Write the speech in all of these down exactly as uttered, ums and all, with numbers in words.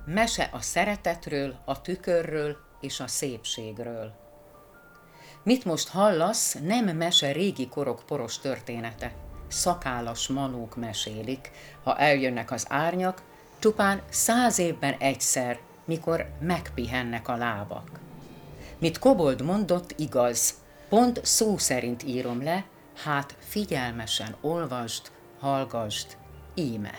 Mese a szeretetről, a tükörről és a szépségről. Mit most hallasz, nem mese régi korok poros története. Szakállas manók mesélik, ha eljönnek az árnyak, csupán száz évben egyszer, mikor megpihennek a lábak. Mit Kobold mondott, igaz, pont szó szerint írom le, hát figyelmesen olvasd, hallgasd, íme.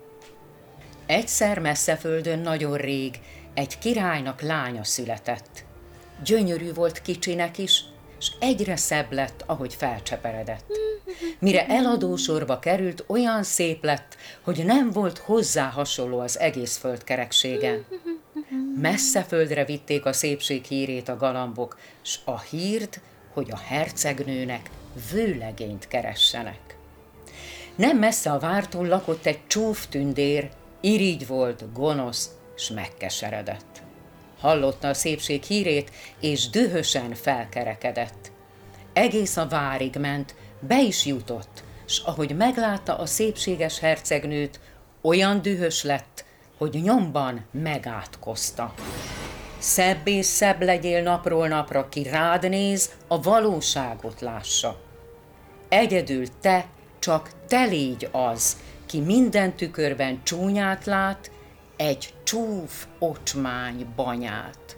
Egyszer messze földön nagyon rég egy királynak lánya született. Gyönyörű volt kicsinek is, s egyre szebb lett, ahogy felcseperedett. Mire eladósorba került, olyan szép lett, hogy nem volt hozzá hasonló az egész földkerekségen. Messze földre vitték a szépség hírét a galambok, s a hírt, hogy a hercegnőnek vőlegényt keressenek. Nem messze a vártól lakott egy csúf tündér, irigy volt, gonosz, s megkeseredett. Hallotta a szépség hírét, és dühösen felkerekedett. Egész a várig ment, be is jutott, s ahogy meglátta a szépséges hercegnőt, olyan dühös lett, hogy nyomban megátkozta. Szebb és szebb legyél napról napra, ki rád néz, a valóságot lássa. Egyedül te, csak te légy az, ki minden tükörben csúnyát lát, egy csúf ocsmány banyát.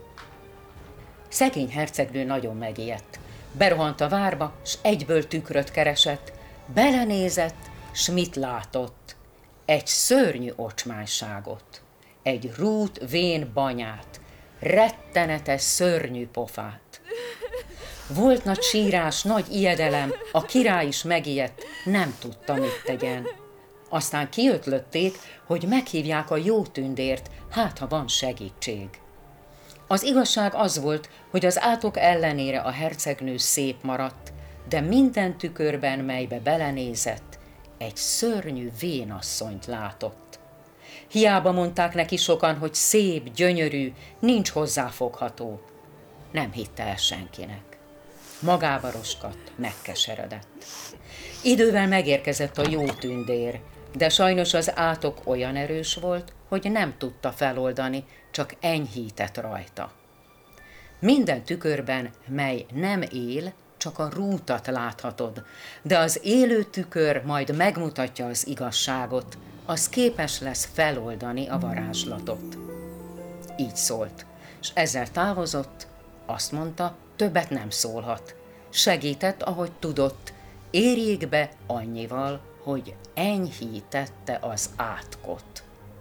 Szegény hercegnő nagyon megijedt. Berohant a várba, s egyből tükröt keresett. Belenézett, s mit látott? Egy szörnyű ocsmányságot, egy rút vén banyát, rettenetes szörnyű pofát. Volt nagy sírás, nagy ijedelem, a király is megijedt, nem tudta, mit tegyen. Aztán kiötlötték, hogy meghívják a jó tündért, hát ha van segítség. Az igazság az volt, hogy az átok ellenére a hercegnő szép maradt, de minden tükörben, melybe belenézett, egy szörnyű vénasszonyt látott. Hiába mondták neki sokan, hogy szép, gyönyörű, nincs hozzáfogható. Nem hitte el senkinek. Magába roskadt, megkeseredett. Idővel megérkezett a jó tündér, de sajnos az átok olyan erős volt, hogy nem tudta feloldani, csak enyhített rajta. Minden tükörben, mely nem él, csak a rútat láthatod, de az élő tükör majd megmutatja az igazságot, az képes lesz feloldani a varázslatot. Így szólt, és ezzel távozott, azt mondta, többet nem szólhat. Segített, ahogy tudott, érjék be annyival, hogy enyhítette az átkot.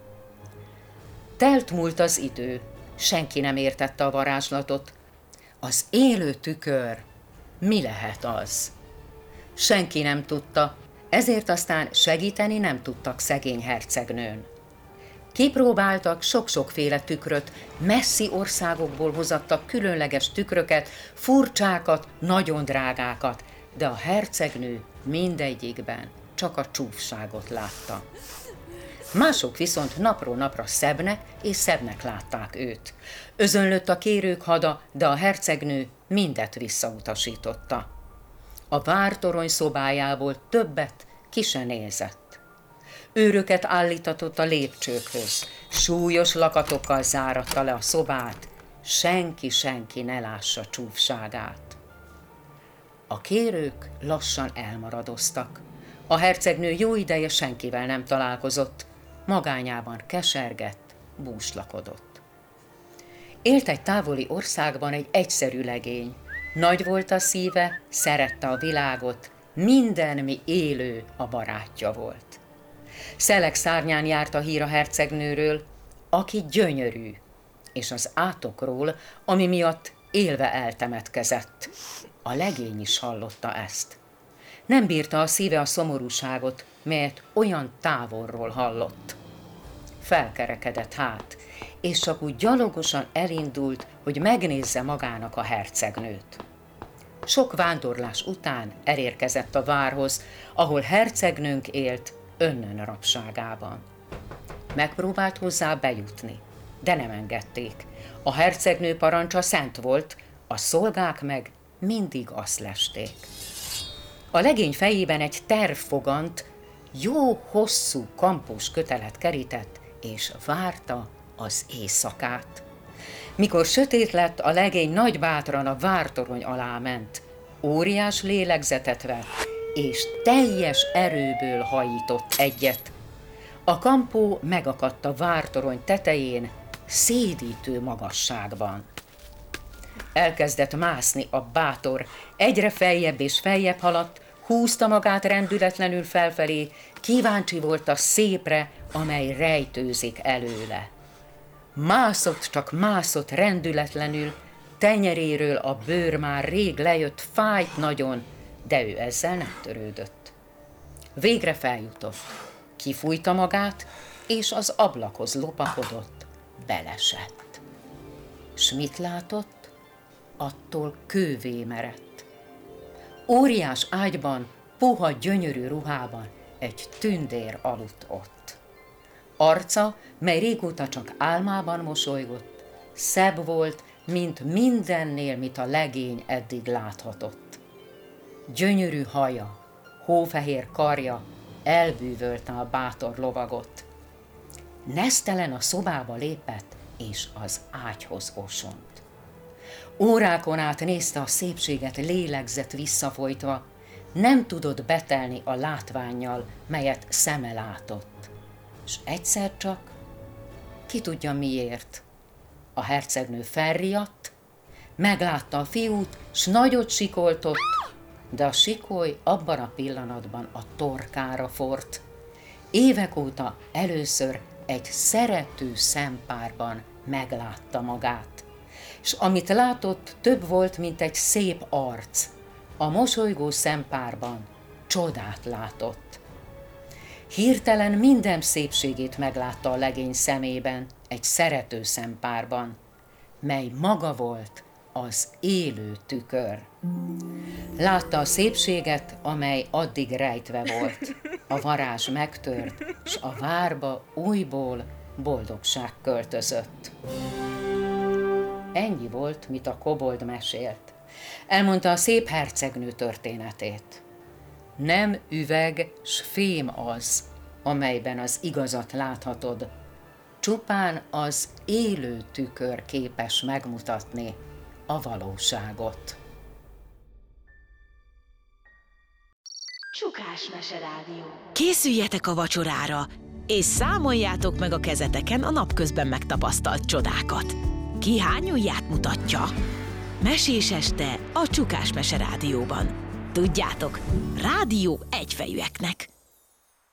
Telt múlt az idő, senki nem értette a varázslatot. Az élő tükör, mi lehet az? Senki nem tudta, ezért aztán segíteni nem tudtak szegény hercegnőn. Kipróbáltak sok-sokféle tükröt, messzi országokból hozattak különleges tükröket, furcsákat, nagyon drágákat, de a hercegnő mindegyikben csak a csúfságot látta. Mások viszont napról napra szebbnek és szebbnek látták őt. Özönlött a kérők hada, de a hercegnő mindet visszautasította. A vártorony szobájából többet ki se nézett. Őröket állítatott a lépcsőkhöz, súlyos lakatokkal záratta le a szobát, senki-senki ne lássa csúfságát. A kérők lassan elmaradoztak. A hercegnő jó ideje senkivel nem találkozott, magányában kesergett, búslakodott. Élt egy távoli országban egy egyszerű legény. Nagy volt a szíve, szerette a világot, minden, mi élő, a barátja volt. Szelek szárnyán járt a hír a hercegnőről, aki gyönyörű, és az átokról, ami miatt élve eltemetkezett. A legény is hallotta ezt. Nem bírta a szíve a szomorúságot, melyet olyan távolról hallott. Felkerekedett hát, és csak úgy gyalogosan elindult, hogy megnézze magának a hercegnőt. Sok vándorlás után elérkezett a várhoz, ahol hercegnőnk élt önnön rabságában. Megpróbált hozzá bejutni, de nem engedték. A hercegnő parancsa szent volt, a szolgák meg mindig azt lesték. A legény fejében egy terv fogant, jó hosszú kampós kötelet kerített, és várta, az éjszakát. Mikor sötét lett, a legény nagy bátran a vártorony alá ment, óriás lélegzetet vett, és teljes erőből hajított egyet. A kampó megakadt a vártorony tetején, szédítő magasságban. Elkezdett mászni a bátor, egyre feljebb és feljebb haladt, húzta magát rendületlenül felfelé, kíváncsi volt a szépre, amely rejtőzik előle. Mászott, csak mászott rendületlenül, tenyeréről a bőr már rég lejött, fájt nagyon, de ő ezzel nem törődött. Végre feljutott, kifújta magát, és az ablakhoz lopakodott, belesett. S mit látott? Attól kővé merett. Óriás ágyban, puha gyönyörű ruhában egy tündér aludt ott. Arca, mely régóta csak álmában mosolygott, szebb volt, mint mindennél, mit a legény eddig láthatott. Gyönyörű haja, hófehér karja elbűvölte a bátor lovagot. Nesztelen a szobába lépett, és az ágyhoz osont. Órákon át nézte a szépséget, lélegzett visszafolytva, nem tudott betelni a látvánnyal, melyet szeme látott. S egyszer csak, ki tudja miért, a hercegnő felriadt, meglátta a fiút, s nagyot sikoltott, de a sikoly abban a pillanatban a torkára fort. Évek óta először egy szerető szempárban meglátta magát, s amit látott, több volt, mint egy szép arc. A mosolygó szempárban csodát látott. Hirtelen minden szépségét meglátta a legény szemében, egy szerető szempárban, mely maga volt az élő tükör. Látta a szépséget, amely addig rejtve volt. A varázs megtört, s a várba újból boldogság költözött. Ennyi volt, mit a kobold mesélt. Elmondta a szép hercegnő történetét. Nem üveg s fém az, amelyben az igazat láthatod, csupán az élő tükör képes megmutatni a valóságot. Csukás Meserádió. Készüljetek a vacsorára, és számoljátok meg a kezeteken a napközben megtapasztalt csodákat. Ki hány ujját mutatja? Mesés este a Csukás Meserádióban. Tudjátok, rádió egyfejűeknek.